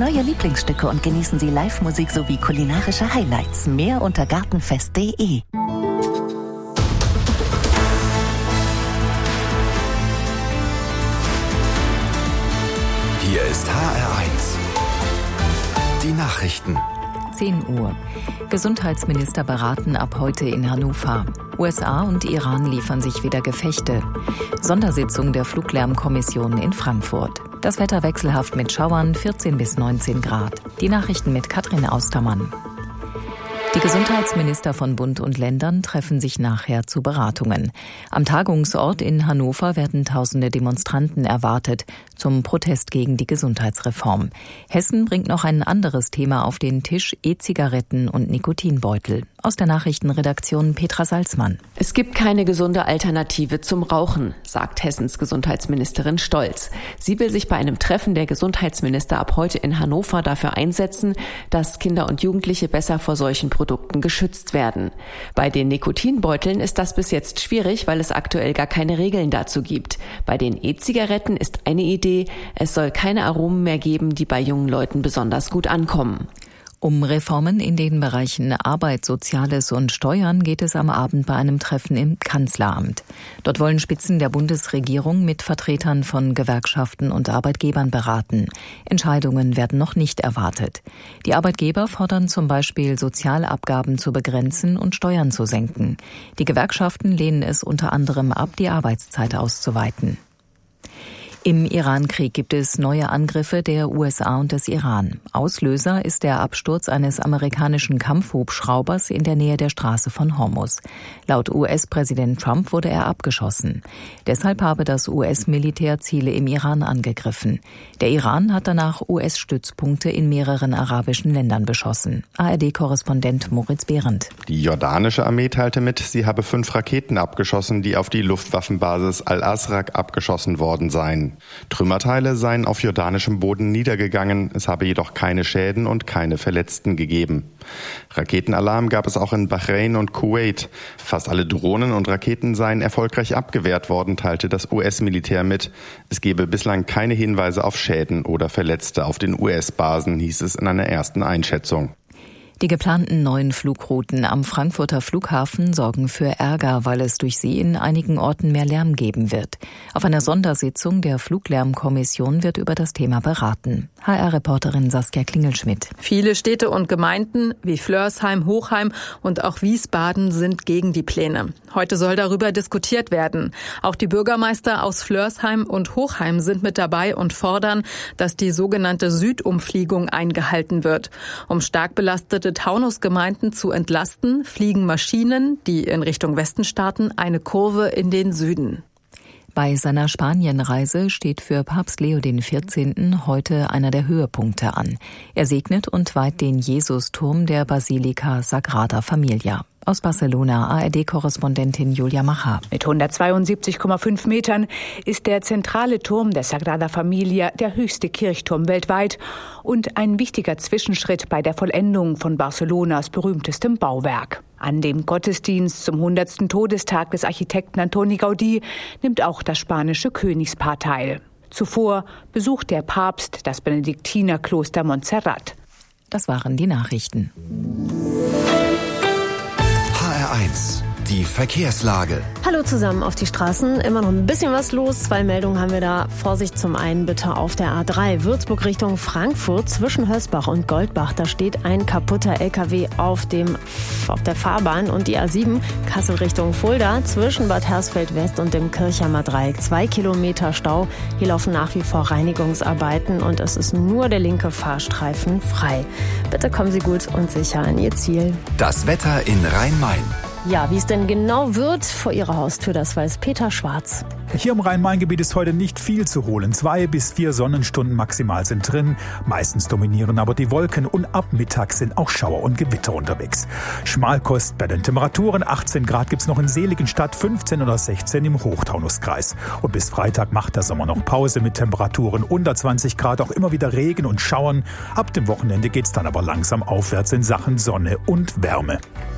neue Lieblingsstücke und genießen Sie Live-Musik sowie kulinarische Highlights. Mehr unter gartenfest.de. Hier ist HR1. Die Nachrichten. 10 Uhr. Gesundheitsminister beraten ab heute in Hannover. USA und Iran liefern sich wieder Gefechte. Sondersitzung der Fluglärmkommission in Frankfurt. Das Wetter wechselhaft mit Schauern, 14 bis 19 Grad. Die Nachrichten mit Katrin Austermann. Die Gesundheitsminister von Bund und Ländern treffen sich nachher zu Beratungen. Am Tagungsort in Hannover werden tausende Demonstranten erwartet zum Protest gegen die Gesundheitsreform. Hessen bringt noch ein anderes Thema auf den Tisch: E-Zigaretten und Nikotinbeutel. Aus der Nachrichtenredaktion Petra Salzmann. Es gibt keine gesunde Alternative zum Rauchen, sagt Hessens Gesundheitsministerin Stolz. Sie will sich bei einem Treffen der Gesundheitsminister ab heute in Hannover dafür einsetzen, dass Kinder und Jugendliche besser vor solchen Produkten geschützt werden. Bei den Nikotinbeuteln ist das bis jetzt schwierig, weil es aktuell gar keine Regeln dazu gibt. Bei den E-Zigaretten ist eine Idee: Es soll keine Aromen mehr geben, die bei jungen Leuten besonders gut ankommen. Um Reformen in den Bereichen Arbeit, Soziales und Steuern geht es am Abend bei einem Treffen im Kanzleramt. Dort wollen Spitzen der Bundesregierung mit Vertretern von Gewerkschaften und Arbeitgebern beraten. Entscheidungen werden noch nicht erwartet. Die Arbeitgeber fordern zum Beispiel, Sozialabgaben zu begrenzen und Steuern zu senken. Die Gewerkschaften lehnen es unter anderem ab, die Arbeitszeit auszuweiten. Im Iran-Krieg gibt es neue Angriffe der USA und des Iran. Auslöser ist der Absturz eines amerikanischen Kampfhubschraubers in der Nähe der Straße von Hormuz. Laut US-Präsident Trump wurde er abgeschossen. Deshalb habe das US-Militär Ziele im Iran angegriffen. Der Iran hat danach US-Stützpunkte in mehreren arabischen Ländern beschossen. ARD-Korrespondent Moritz Behrendt. Die jordanische Armee teilte mit, sie habe 5 Raketen abgeschossen, die auf die Luftwaffenbasis Al-Azraq abgeschossen worden seien. Trümmerteile seien auf jordanischem Boden niedergegangen, es habe jedoch keine Schäden und keine Verletzten gegeben. Raketenalarm gab es auch in Bahrain und Kuwait. Fast alle Drohnen und Raketen seien erfolgreich abgewehrt worden, teilte das US-Militär mit. Es gebe bislang keine Hinweise auf Schäden oder Verletzte auf den US-Basen, hieß es in einer ersten Einschätzung. Die geplanten neuen Flugrouten am Frankfurter Flughafen sorgen für Ärger, weil es durch sie in einigen Orten mehr Lärm geben wird. Auf einer Sondersitzung der Fluglärmkommission wird über das Thema beraten. HR-Reporterin Saskia Klingelschmidt. Viele Städte und Gemeinden wie Flörsheim, Hochheim und auch Wiesbaden sind gegen die Pläne. Heute soll darüber diskutiert werden. Auch die Bürgermeister aus Flörsheim und Hochheim sind mit dabei und fordern, dass die sogenannte Südumfliegung eingehalten wird. Um stark belastete Taunusgemeinden zu entlasten, fliegen Maschinen, die in Richtung Westen starten, eine Kurve in den Süden. Bei seiner Spanienreise steht für Papst Leo XIV. Heute einer der Höhepunkte an. Er segnet und weiht den Jesusturm der Basilika Sagrada Familia. Aus Barcelona, ARD-Korrespondentin Julia Macher. Mit 172,5 Metern ist der zentrale Turm der Sagrada Familia der höchste Kirchturm weltweit und ein wichtiger Zwischenschritt bei der Vollendung von Barcelonas berühmtestem Bauwerk. An dem Gottesdienst zum 100. Todestag des Architekten Antoni Gaudí nimmt auch das spanische Königspaar teil. Zuvor besucht der Papst das Benediktinerkloster Montserrat. Das waren die Nachrichten. HR1, die Verkehrslage. Hallo zusammen auf die Straßen. Immer noch ein bisschen was los. 2 Meldungen haben wir da. Vorsicht zum einen bitte auf der A3 Würzburg Richtung Frankfurt zwischen Hösbach und Goldbach. Da steht ein kaputter LKW auf der Fahrbahn. Und die A7 Kassel Richtung Fulda zwischen Bad Hersfeld West und dem Kirchheimer Dreieck. 2 Kilometer Stau. Hier laufen nach wie vor Reinigungsarbeiten und es ist nur der linke Fahrstreifen frei. Bitte kommen Sie gut und sicher an Ihr Ziel. Das Wetter in Rhein-Main. Ja, wie es denn genau wird vor Ihrer Haustür, das weiß Peter Schwarz. Hier im Rhein-Main-Gebiet ist heute nicht viel zu holen. 2 bis 4 Sonnenstunden maximal sind drin. Meistens dominieren aber die Wolken und ab Mittag sind auch Schauer und Gewitter unterwegs. Schmalkost bei den Temperaturen. 18 Grad gibt's noch in Seligenstadt, 15 oder 16 im Hochtaunuskreis. Und bis Freitag macht der Sommer noch Pause mit Temperaturen unter 20 Grad, auch immer wieder Regen und Schauern. Ab dem Wochenende geht's dann aber langsam aufwärts in Sachen Sonne und Wärme.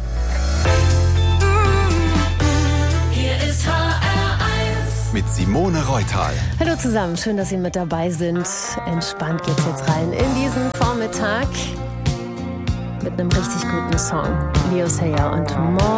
Mit Simone Reutal. Hallo zusammen, schön, dass Sie mit dabei sind. Entspannt geht's jetzt rein in diesen Nachmittag mit einem richtig guten Song. Leo Sayer und More.